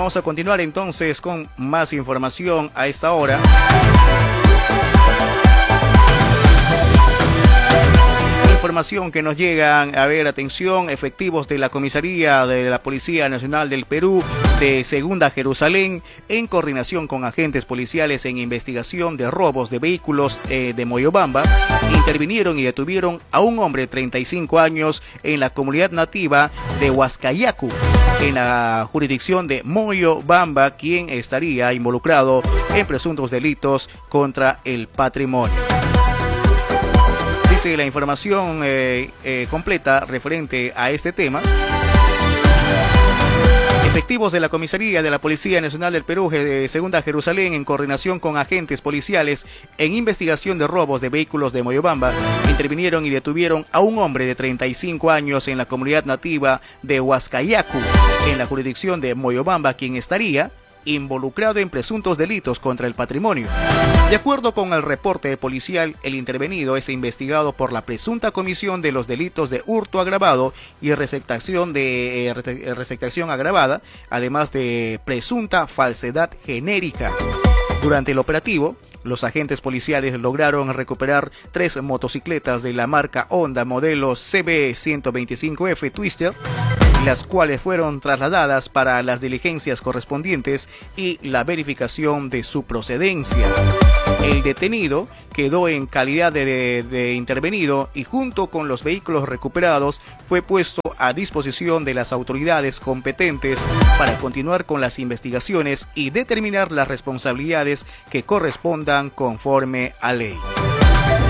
Vamos a continuar entonces con más información a esta hora. Información que nos llegan, a ver, atención, efectivos de la Comisaría de la Policía Nacional del Perú de Segunda Jerusalén, en coordinación con agentes policiales en investigación de robos de vehículos de Moyobamba, intervinieron y detuvieron a un hombre de 35 años en la comunidad nativa de Huascayacu, en la jurisdicción de Moyobamba, quien estaría involucrado en presuntos delitos contra el patrimonio. Dice la información completa referente a este tema. Efectivos de la Comisaría de la Policía Nacional del Perú de Segunda Jerusalén, en coordinación con agentes policiales en investigación de robos de vehículos de Moyobamba, intervinieron y detuvieron a un hombre de 35 años en la comunidad nativa de Huascayacu, en la jurisdicción de Moyobamba, quien estaría involucrado en presuntos delitos contra el patrimonio. De acuerdo con el reporte policial, el intervenido es investigado por la presunta comisión de los delitos de hurto agravado y receptación agravada, además de presunta falsedad genérica. Durante el operativo, los agentes policiales lograron recuperar 3 motocicletas de la marca Honda modelo CB125F Twister, las cuales fueron trasladadas para las diligencias correspondientes y la verificación de su procedencia. El detenido quedó en calidad de intervenido y junto con los vehículos recuperados fue puesto a disposición de las autoridades competentes para continuar con las investigaciones y determinar las responsabilidades que correspondan conforme a ley.